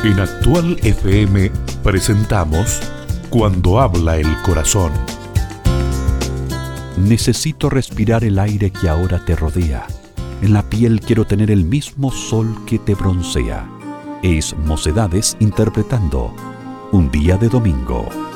En Actual FM presentamos Cuando habla el corazón. Necesito respirar el aire que ahora te rodea. En la piel quiero tener el mismo sol que te broncea. Es Mocedades interpretando Un día de domingo.